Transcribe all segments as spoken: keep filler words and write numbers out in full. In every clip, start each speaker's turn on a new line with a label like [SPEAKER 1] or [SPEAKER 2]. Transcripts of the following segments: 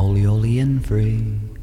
[SPEAKER 1] all jolly and free.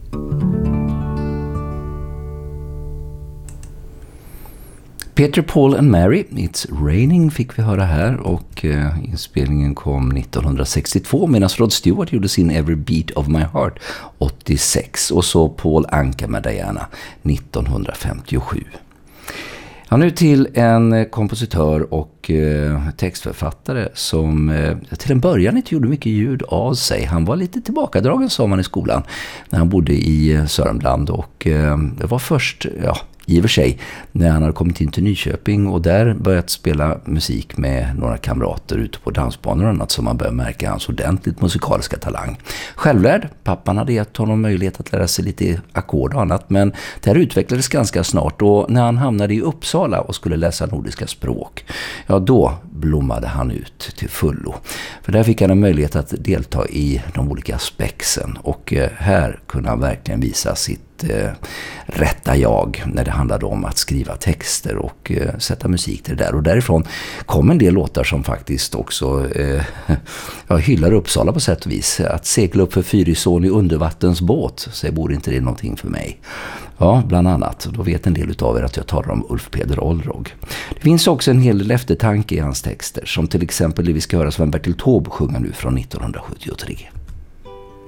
[SPEAKER 2] Peter, Paul and Mary, It's Raining fick vi höra här, och eh, inspelningen kom nittonhundrasextiotvå medan Rod Stewart gjorde sin Every Beat of My Heart åttiosex, och så Paul Anka med Diana nittonhundrafemtiosju. Ja, nu till en kompositör och eh, textförfattare som eh, till en början inte gjorde mycket ljud av sig. Han var lite tillbakadragen, sa man i skolan, när han bodde i eh, Sörmland, och eh, det var först, ja, i och för sig, när han hade kommit in till Nyköping och där börjat spela musik med några kamrater ute på dansbanor och annat, som man började märka hans ordentligt musikaliska talang. Självlärd, pappan hade gett honom möjlighet att lära sig lite ackord och annat, men det här utvecklades ganska snart, och när han hamnade i Uppsala och skulle läsa nordiska språk, ja, då blommade han ut till fullo. För där fick han en möjlighet att delta i de olika spexen, och här kunde han verkligen visa sitt Eh, rätta jag när det handlade om att skriva texter och eh, sätta musik till det där. Och därifrån kom en del låtar som faktiskt också eh, jag hyllar Uppsala på sätt och vis. Att segla upp för Fyrisån i undervattensbåt, så borde inte det någonting för mig. Ja, bland annat. Då vet en del av er att jag talar om Ulf Peder Olrog. Det finns också en hel del eftertanke i hans texter, som till exempel det vi ska höra Sven Bertil Taube sjunga nu från nittonhundrasjuttiotre.